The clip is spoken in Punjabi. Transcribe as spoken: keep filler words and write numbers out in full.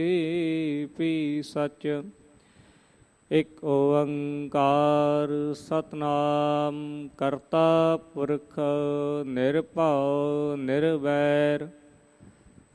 ਪੀ ਸਚ। ਇਕ ਓੰਕਾਰ ਸਤਨਾਮ ਕਰਤਾ ਪੁਰਖ ਨਿਰਭਉ ਨਿਰਵੈਰ